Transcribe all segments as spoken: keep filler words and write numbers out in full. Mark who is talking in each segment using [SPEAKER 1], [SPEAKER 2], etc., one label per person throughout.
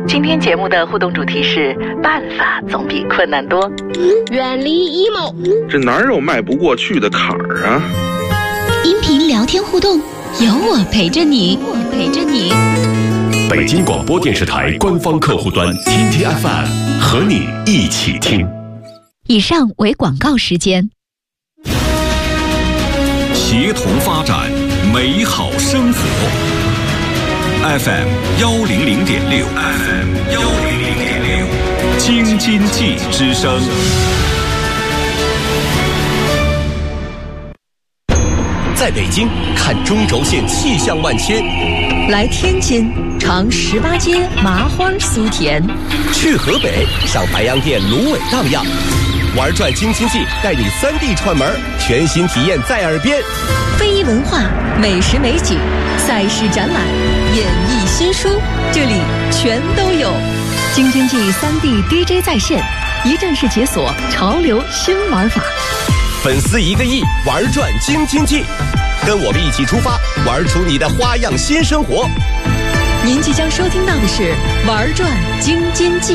[SPEAKER 1] 今天节目的互动主题是办法总比困难多。
[SPEAKER 2] 远离 emo，
[SPEAKER 3] 这哪有迈不过去的坎儿啊？
[SPEAKER 4] 音频聊天互动，有我陪着你，我陪着你。
[SPEAKER 5] 北京广播电视台官方客户端听听 F M， 和你一起听。
[SPEAKER 4] 以上为广告时间。
[SPEAKER 6] 协同发展，美好生活。F M 幺零零点六 ，F M 幺零零点六，京津冀之声。
[SPEAKER 5] 在北京看中轴线气象万千，
[SPEAKER 7] 来天津尝十八街麻花酥甜，
[SPEAKER 5] 去河北上白洋淀芦苇荡漾。玩转京津冀，带你三 D 串门，全新体验在耳边。
[SPEAKER 7] 非遗文化、美食美景、赛事展览、演艺新书，这里全都有。京津冀三 D D J 在线，一站式解锁潮流新玩法。
[SPEAKER 5] 粉丝一个亿，玩转京津冀，跟我们一起出发，玩出你的花样新生活。
[SPEAKER 7] 您即将收听到的是玩转京津冀。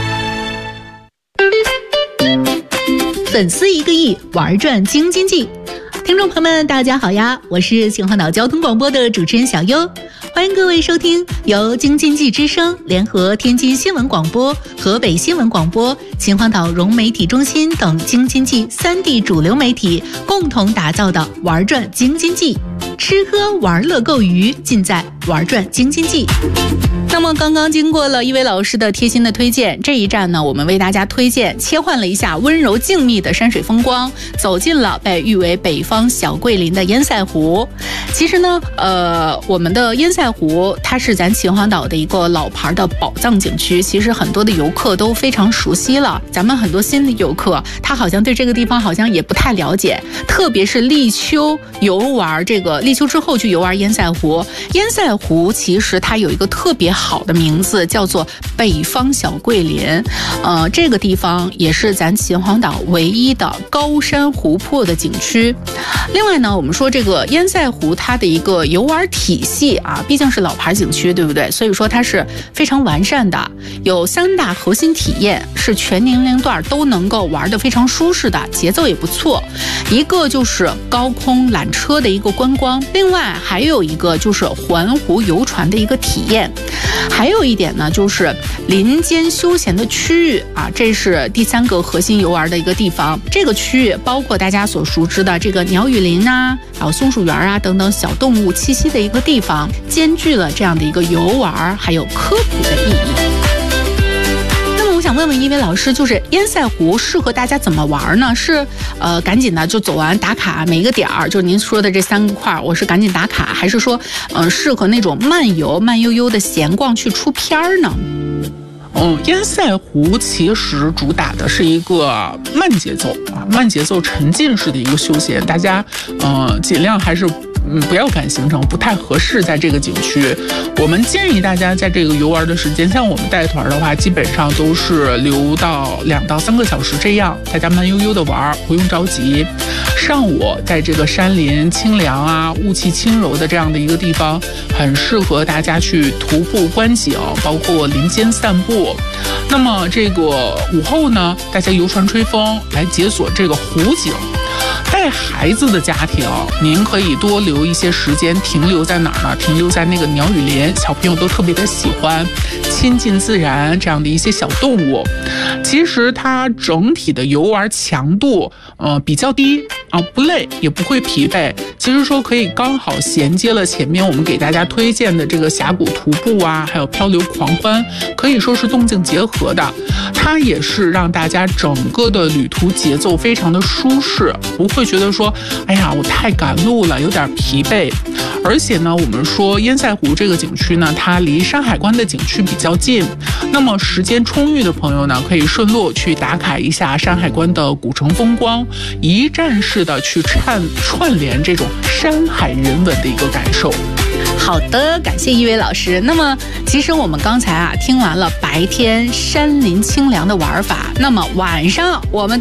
[SPEAKER 8] 粉丝一个亿，玩转京津冀。听众朋友们大家好呀，我是秦皇岛交通广播的主持人小优，欢迎各位收听由京津冀之声联合天津新闻广播、河北新闻广播、秦皇岛融媒体中心等京津冀三地主流媒体共同打造的玩转京津冀，吃喝玩乐购娱尽在玩转京津冀。那么刚刚经过了一位老师的贴心的推荐，这一站呢，我们为大家推荐切换了一下温柔静谧的山水风光，走进了被誉为北方小桂林的烟塞湖。其实呢，呃，我们的烟塞湖它是咱秦皇岛的一个老牌的宝藏景区，其实很多的游客都非常熟悉了。咱们很多新的游客，他好像对这个地方好像也不太了解，特别是立秋游玩这个立秋之后去游玩烟塞湖。烟塞湖其实它有一个特别好的名字，叫做北方小桂林。呃，这个地方也是咱秦皇岛唯一的高山湖泊的景区。另外呢，我们说这个烟塞湖它的一个游玩体系啊，毕竟是老牌景区，对不对？所以说它是非常完善的，有三大核心体验，是全年龄段都能够玩得非常舒适的，节奏也不错。一个就是高空缆车的一个观光，另外还有一个就是环湖游船的一个体验。还有一点呢，就是林间休闲的区域啊，这是第三个核心游玩的一个地方。这个区域包括大家所熟知的这个鸟语林啊，还有松鼠园啊等等小动物栖息的一个地方，兼具了这样的一个游玩还有科普的意义。我想问问一位老师，就是烟塞湖适合大家怎么玩呢？是呃赶紧的就走完打卡每一个点儿，就是您说的这三个块，我是赶紧打卡，还是说呃适合那种慢游慢悠悠的闲逛去出片儿呢？
[SPEAKER 9] 嗯，烟塞湖其实主打的是一个慢节奏啊，慢节奏沉浸式的一个休闲，大家呃尽量还是嗯，不要赶行程，不太合适在这个景区。我们建议大家在这个游玩的时间，像我们带团的话，基本上都是留到两到三个小时这样，大家慢悠悠的玩，不用着急。上午在这个山林清凉啊，雾气轻柔的这样的一个地方，很适合大家去徒步观景，包括林间散步。那么这个午后呢，大家游船吹风来解锁这个湖景。带孩子的家庭，您可以多留一些时间停留在哪儿呢？停留在那个鸟语林，小朋友都特别的喜欢亲近自然这样的一些小动物。其实它整体的游玩强度呃比较低啊，不累也不会疲惫。其实说可以刚好衔接了前面我们给大家推荐的这个峡谷徒步啊，还有漂流狂欢，可以说是动静结合的。它也是让大家整个的旅途节奏非常的舒适，不会觉得说哎呀我太赶路了，有点疲惫。而且呢，我们说烟塞湖这个景区呢，它离山海关的景区比较近，那么时间充裕的朋友呢，可以顺路去打卡一下山海关的古城风光，一站式的去串串联这种山海人文的一个感受。
[SPEAKER 8] 好的，感谢一位老师。那么其实我们刚才啊听完了白天山林清凉的玩法，那么晚上我们